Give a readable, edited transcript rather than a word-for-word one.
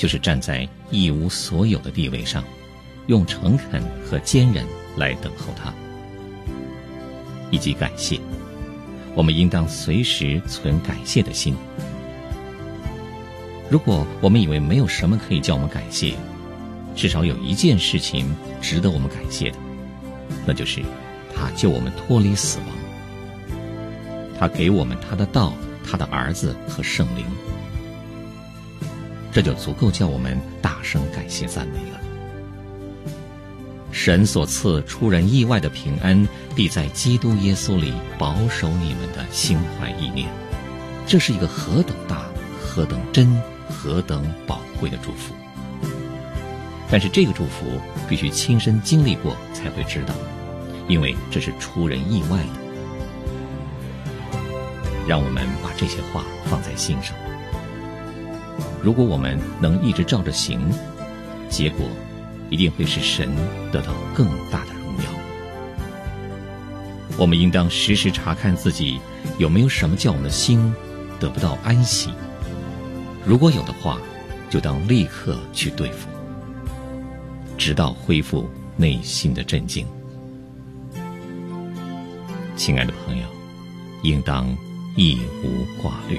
就是站在一无所有的地位上，用诚恳和坚忍来等候他。以及感谢，我们应当随时存感谢的心。如果我们以为没有什么可以叫我们感谢，至少有一件事情值得我们感谢的，那就是他救我们脱离死亡，他给我们他的道、他的儿子和圣灵，这就足够叫我们大声感谢赞美了。神所赐出人意外的平安，必在基督耶稣里保守你们的心怀意念。这是一个何等大、何等真、何等宝贵的祝福。但是这个祝福必须亲身经历过才会知道，因为这是出人意外的。让我们把这些话放在心上。如果我们能一直照着行，结果一定会使神得到更大的荣耀。我们应当时时查看自己有没有什么叫我们的心得不到安息，如果有的话，就当立刻去对付，直到恢复内心的镇静。亲爱的朋友，应当一无挂虑。